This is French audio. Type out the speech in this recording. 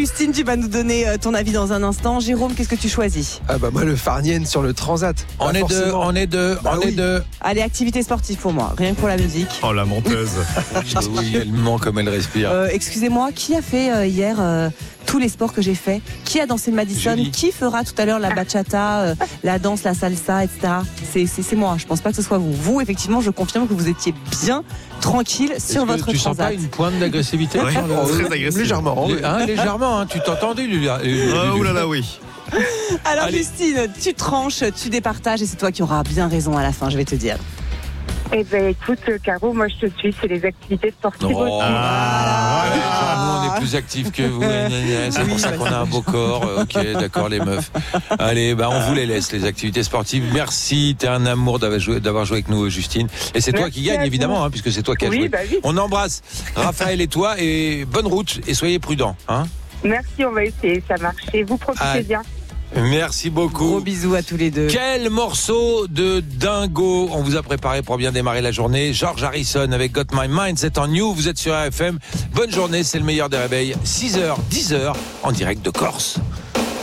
Justine, tu vas nous donner ton avis dans un instant. Jérôme, qu'est-ce que tu choisis? Ah bah moi le Farnienne sur le Transat. On est deux. Allez, activité sportive pour moi, rien que pour la musique. Oh, la menteuse. Oui, elle ment comme elle respire. Excusez-moi, qui a fait hier tous les sports que j'ai fait? Qui a dansé le Madison? Julie. Qui fera tout à l'heure la bachata, la danse, la salsa, etc. C'est moi, je pense pas que ce soit vous. Vous, effectivement, je confirme que vous étiez bien tranquille sur votre tu sens Transat. pas une pointe d'agressivité? Oui, très agressif. Légèrement. Oui. Légèrement, hein, tu t'es entendu, lui. Oh là là, oui. Alors Allez. Justine, tu tranches, tu départages et c'est toi qui auras bien raison à la fin, je vais te dire. Eh ben écoute, Caro, moi je te suis, c'est les activités sportives. Oh, aussi. nous on est plus actifs que vous. C'est pour ça qu'on a un beau corps. Ok, d'accord, les meufs. Allez, on vous les laisse, les activités sportives. Merci, t'es un amour d'avoir joué avec nous, Justine. Et c'est toi Merci qui gagne, à vous. évidemment, puisque c'est toi qui as Oui, joué. bah oui. On embrasse Raphaël et toi, et bonne route, et soyez prudents. Merci, on va essayer, ça marche. Et vous profitez Allez. bien. Merci beaucoup. Gros bisous à tous les deux. Quel morceau de dingo on vous a préparé pour bien démarrer la journée. George Harrison avec Got My Mind, c'est en new, vous êtes sur RFM. Bonne journée, c'est le meilleur des réveils. 6h, 10h, en direct de Corse.